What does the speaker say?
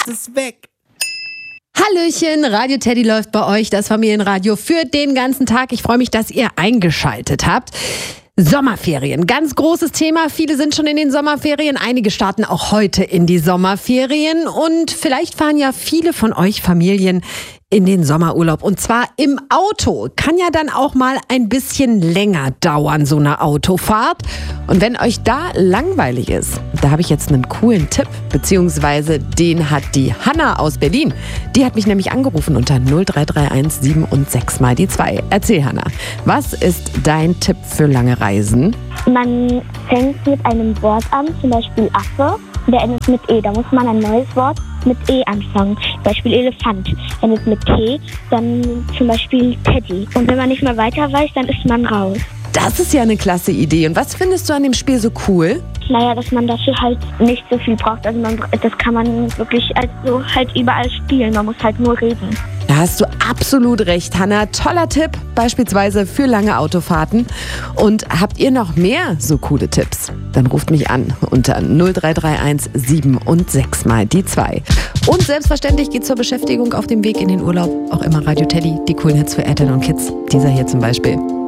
ist weg. Hallöchen, Radio Teddy läuft bei euch, das Familienradio für den ganzen Tag. Ich freue mich, dass ihr eingeschaltet habt. Sommerferien, ganz großes Thema. Viele sind schon in den Sommerferien. Einige starten auch heute in die Sommerferien. Und vielleicht fahren ja viele von euch Familien in den Sommerurlaub. Und zwar im Auto. Kann ja dann auch mal ein bisschen länger dauern, so eine Autofahrt. Und wenn euch da langweilig ist, da habe ich jetzt einen coolen Tipp. Beziehungsweise den hat die Hanna aus Berlin. Die hat mich nämlich angerufen unter 0331 7 und 6 mal die 2. Erzähl, Hanna, was ist dein Tipp für lange Reisen? Man fängt mit einem Wort an, zum Beispiel Affe. Der endet mit E. Da muss man ein neues Wort mit E anfangen. Zum Beispiel Elefant. Endet mit T, dann zum Beispiel Teddy. Und wenn man nicht mehr weiter weiß, dann ist man raus. Das ist ja eine klasse Idee. Und was findest du an dem Spiel so cool? Naja, dass man dafür halt nicht so viel braucht. Also das kann man wirklich also halt überall spielen. Man muss halt nur reden. Da hast du absolut recht, Hanna. Toller Tipp, beispielsweise für lange Autofahrten. Und habt ihr noch mehr so coole Tipps? Dann ruft mich an unter 0331 7 und 6 mal die 2. Und selbstverständlich geht zur Beschäftigung auf dem Weg in den Urlaub auch immer Radio Teddy, die coolen Hits für Eltern und Kids. Dieser hier zum Beispiel.